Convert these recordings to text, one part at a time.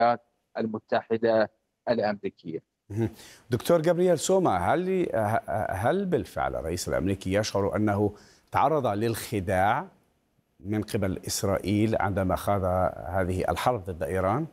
الولايات المتحدة الأمريكية. مهم. دكتور جابرييل سوما، هل بالفعل الرئيس الأمريكي يشعر أنه تعرض للخداع من قبل إسرائيل عندما خاض هذه الحرب ضد إيران؟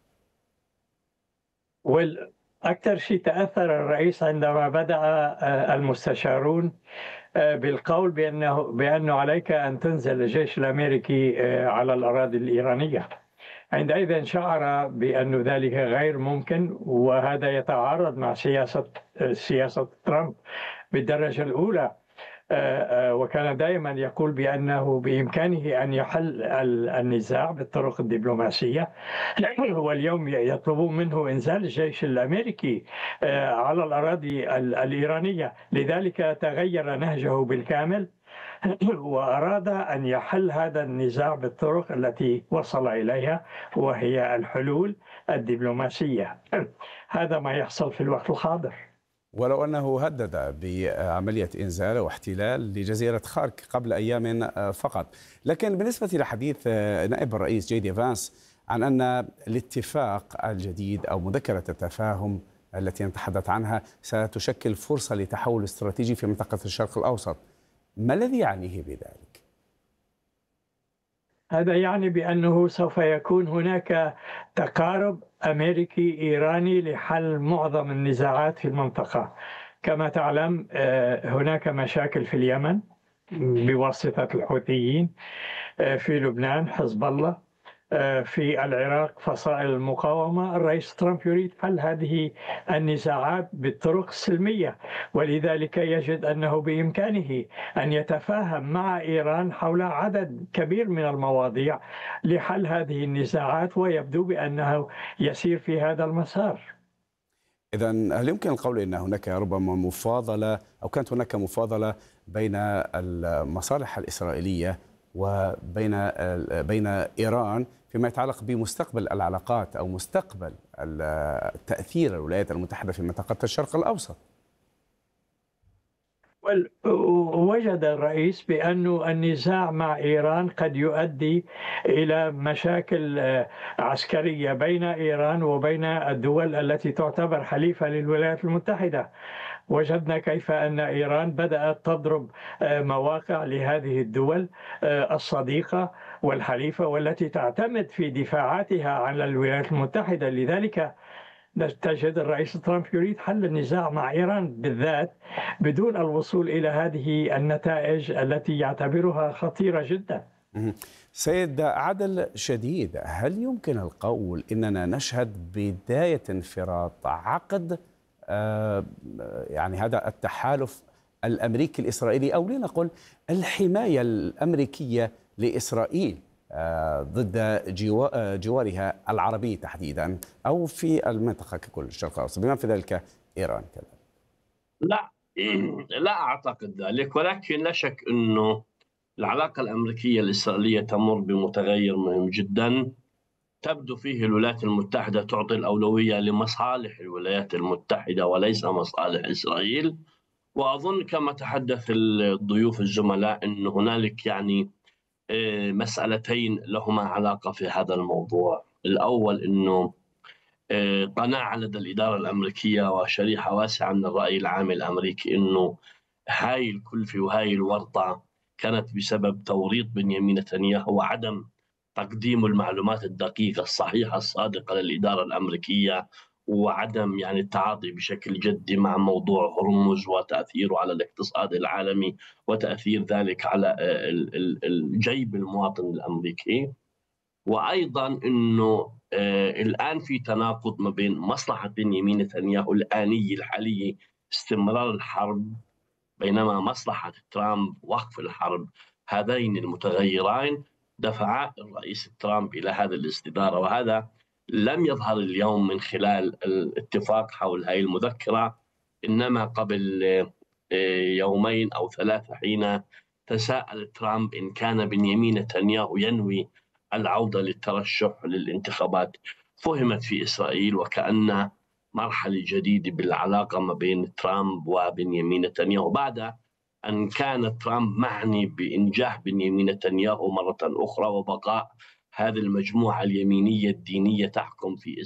أكثر شيء تأثر الرئيس عندما بدأ المستشارون بالقول بأنه عليك أن تنزل الجيش الأمريكي على الأراضي الإيرانية. عندئذ شعر بأن ذلك غير ممكن، وهذا يتعارض مع سياسة ترامب بالدرجة الأولى. وكان دائما يقول بأنه بإمكانه أن يحل النزاع بالطرق الدبلوماسية، واليوم يطلبون منه إنزال الجيش الأمريكي على الأراضي الإيرانية. لذلك تغير نهجه بالكامل وأراد أن يحل هذا النزاع بالطرق التي وصل إليها، وهي الحلول الدبلوماسية. هذا ما يحصل في الوقت الحاضر. ولو أنه هدد بعملية إنزال واحتلال لجزيرة خارك قبل أيام فقط. لكن بالنسبة لحديث نائب الرئيس جي دي فانس عن أن الاتفاق الجديد أو مذكرة التفاهم التي نتحدث عنها ستشكل فرصة لتحول استراتيجي في منطقة الشرق الأوسط، ما الذي يعنيه بذلك؟ هذا يعني بأنه سوف يكون هناك تقارب أمريكي إيراني لحل معظم النزاعات في المنطقة. كما تعلم هناك مشاكل في اليمن بواسطة الحوثيين، في لبنان حزب الله، في العراق فصائل المقاومة. الرئيس ترامب يريد حل هذه النزاعات بالطرق السلمية، ولذلك يجد أنه بإمكانه أن يتفاهم مع إيران حول عدد كبير من المواضيع لحل هذه النزاعات، ويبدو بأنه يسير في هذا المسار. إذن هل يمكن القول أن هناك ربما مفاضلة أو كانت هناك مفاضلة بين المصالح الإسرائيلية وبين إيران فيما يتعلق بمستقبل العلاقات أو مستقبل تأثير الولايات المتحدة في منطقة الشرق الأوسط؟ وجد الرئيس بأن النزاع مع إيران قد يؤدي إلى مشاكل عسكرية بين إيران وبين الدول التي تعتبر حليفة للولايات المتحدة. وجدنا كيف أن إيران بدأت تضرب مواقع لهذه الدول الصديقة والحليفة والتي تعتمد في دفاعاتها على الولايات المتحدة. لذلك تجد الرئيس ترامب يريد حل النزاع مع إيران بالذات بدون الوصول إلى هذه النتائج التي يعتبرها خطيرة جدا. سيد عدل شديد، هل يمكن القول إننا نشهد بداية انفراط عقد يعني هذا التحالف الأمريكي الإسرائيلي، أو لنقل الحماية الأمريكية لإسرائيل ضد جوارها العربي تحديدا أو في المنطقة ككل الشرق الأوسط بما في ذلك إيران كذا؟ لا أعتقد ذلك، ولكن لا شك أنه العلاقة الأمريكية الإسرائيلية تمر بمتغير مهم جدا. تبدو فيه الولايات المتحدة تعطي الأولوية لمصالح الولايات المتحدة وليس مصالح إسرائيل. وأظن كما تحدث الضيوف الزملاء أن هنالك يعني مسألتين لهما علاقة في هذا الموضوع. الأول أنه قناعة لدى الإدارة الأمريكية وشريحة واسعة من الرأي العام الأمريكي أنه هاي الكلفة وهاي الورطة كانت بسبب توريط بنيامين نتنياهو وعدم تقديم المعلومات الدقيقة الصحيحة الصادقة للإدارة الأمريكية، وعدم يعني التعاطي بشكل جدي مع موضوع هرمز وتأثيره على الاقتصاد العالمي وتأثير ذلك على الجيب المواطن الأمريكي. وأيضا أنه الآن في تناقض ما بين مصلحة بنيامين نتنياهو الآنية الحالية استمرار الحرب بينما مصلحة ترامب وقف الحرب. هذين المتغيرين دفعا الرئيس ترامب إلى هذه الاستدارة، وهذا لم يظهر اليوم من خلال الاتفاق حول هذه المذكرة، إنما قبل يومين أو ثلاثة حين تساءل ترامب إن كان بنيامين نتنياهو ينوي العودة للترشح للانتخابات. فهمت في إسرائيل وكأن مرحلة جديدة بالعلاقة ما بين ترامب وبنيامين نتنياهو بعد أن كان ترامب معني بإنجاح بنيامين نتنياهو مرة أخرى وبقاء هذه المجموعة اليمينية الدينية تحكم في إسرائيل.